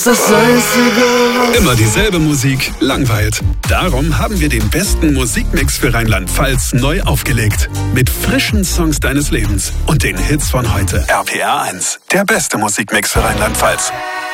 Das Einzige, immer dieselbe Musik langweilt. Darum haben wir den besten Musikmix für Rheinland-Pfalz neu aufgelegt. Mit frischen Songs deines Lebens und den Hits von heute. RPR 1, der beste Musikmix für Rheinland-Pfalz.